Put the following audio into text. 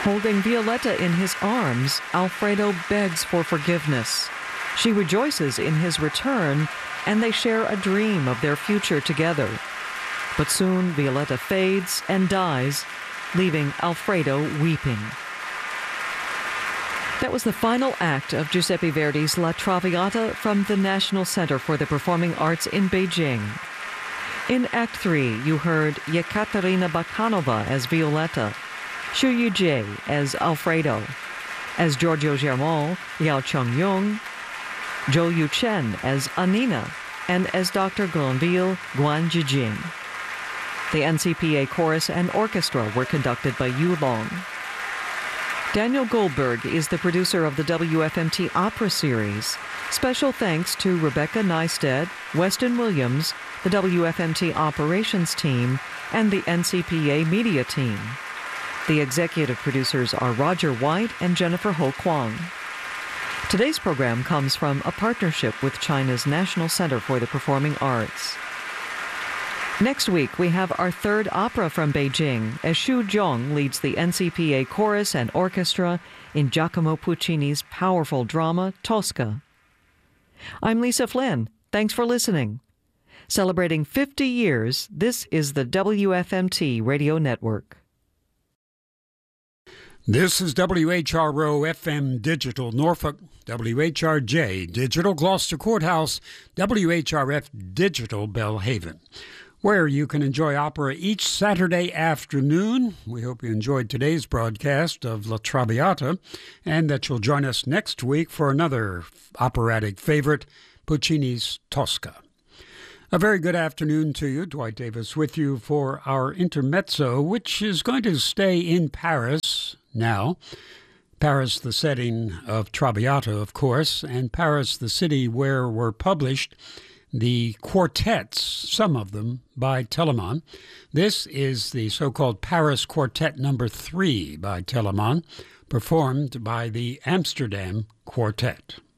Holding Violetta in his arms, Alfredo begs for forgiveness. She rejoices in his return, and they share a dream of their future together. But soon Violetta fades and dies, leaving Alfredo weeping. That was the final act of Giuseppe Verdi's La Traviata from the National Center for the Performing Arts in Beijing. In Act 3, you heard Yekaterina Bakhanova as Violetta, Xu Yujie as Alfredo, as Giorgio Germont, Yao Cheng-yung, Zhou Yuchen as Anina, and as Dr. Granville, Guan Jijing. The NCPA chorus and orchestra were conducted by Yu Long. Daniel Goldberg is the producer of the WFMT Opera Series. Special thanks to Rebecca Neisted, Weston Williams, the WFMT Operations Team, and the NCPA Media Team. The executive producers are Roger White and Jennifer Ho Kwang. Today's program comes from a partnership with China's National Center for the Performing Arts. Next week, we have our third opera from Beijing as Xu Zhong leads the NCPA chorus and orchestra in Giacomo Puccini's powerful drama, Tosca. I'm Lisa Flynn. Thanks for listening. Celebrating 50 years, this is the WFMT Radio Network. This is WHRO FM Digital Norfolk, WHRJ Digital Gloucester Courthouse, WHRF Digital Belhaven, where you can enjoy opera each Saturday afternoon. We hope you enjoyed today's broadcast of La Traviata and that you'll join us next week for another operatic favorite, Puccini's Tosca. A very good afternoon to you. Dwight Davis with you for our intermezzo, which is going to stay in Paris now. Paris, the setting of Traviata, of course, and Paris, the city where were published the quartets, some of them by Telemann. This is the so-called Paris Quartet No. 3 by Telemann, performed by the Amsterdam Quartet.